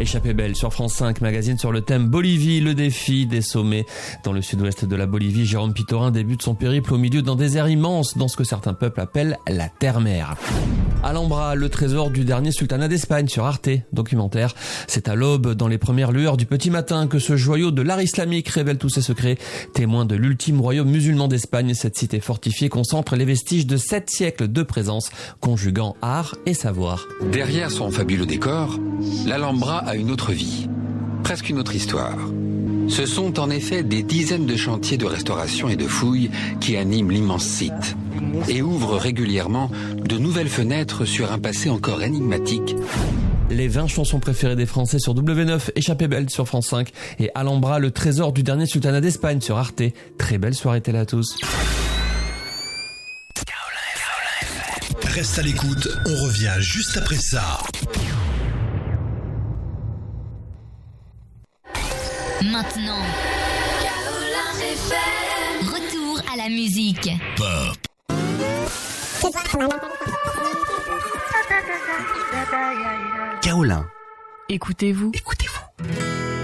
Échappée belle sur France 5, magazine sur le thème Bolivie, le défi des sommets. Dans le sud-ouest de la Bolivie, Jérôme Pitorin débute son périple au milieu d'un désert immense, dans ce que certains peuples appellent la terre-mère. Alhambra, le trésor du dernier sultanat d'Espagne sur Arte, documentaire. C'est à l'aube, dans les premières lueurs du petit matin, que ce joyau de l'art islamique révèle tous ses secrets. Témoin de l'ultime royaume musulman d'Espagne, cette cité fortifiée concentre les vestiges de 7 siècles de présence, conjuguant art et savoir. Derrière son fabuleux décor, l'Alhambra a une autre vie, presque une autre histoire. Ce sont en effet des dizaines de chantiers de restauration et de fouilles qui animent l'immense site et ouvrent régulièrement de nouvelles fenêtres sur un passé encore énigmatique. Les 20 chansons préférées des Français sur W9, Échappée belle sur France 5 et Alhambra, le trésor du dernier sultanat d'Espagne sur Arte. Très belle soirée telle à tous. Reste à l'écoute, on revient juste après ça. Maintenant, retour à la musique. Pop. Kaolin. Écoutez-vous. Écoutez.